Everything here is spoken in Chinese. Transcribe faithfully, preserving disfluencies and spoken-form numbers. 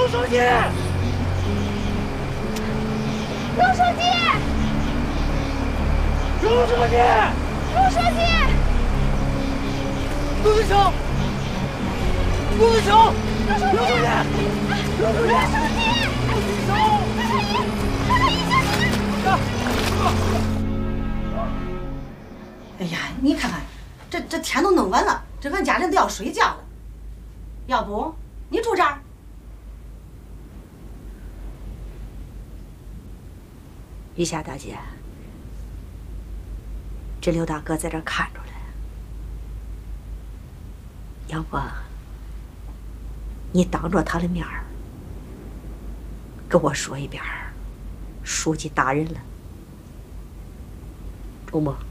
刘书记， 刘书记， 刘书记， 刘书记， 陆子乔，陆子乔， 刘书记， 刘书记， 刘书记， 陆子乔， 大哥，大哥， 哎呀，你看看，这这天都弄晚了，这俺家人都要睡觉了。要不你住这儿？ 玉霞大姐，这刘大哥在这看着了，要不你当着他的面儿跟我说一遍，书记打人了，中不？